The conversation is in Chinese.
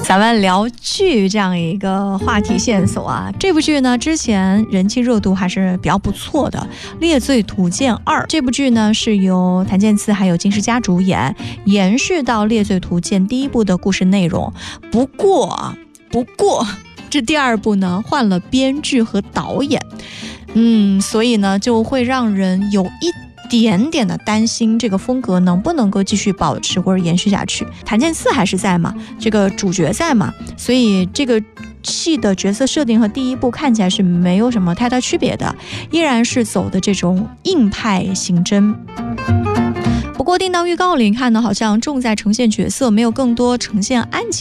咱们聊剧这样一个话题线索啊，这部剧呢之前人气热度还是比较不错的，《猎罪图鉴2》这部剧呢是由谭健次还有金世佳主演，延续到《猎罪图鉴》第一部的故事内容。不过这第二部呢换了编剧和导演，所以呢就会让人有一点点的担心这个风格能不能够继续保持或者延续下去。谭健次还是在嘛，这个主角在嘛，所以这个戏的角色设定和第一部看起来是没有什么太大区别的，依然是走的这种硬派刑侦。不过定档预告里看呢，好像重在呈现角色，没有更多呈现案情